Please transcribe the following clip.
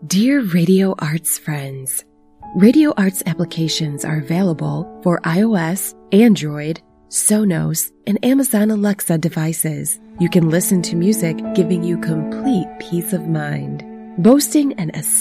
Dear Radio Arts friends, Radio Arts applications are available for iOS, Android, Sonos, and Amazon Alexa devices. You can listen to music, giving you complete peace of mind. Boasting an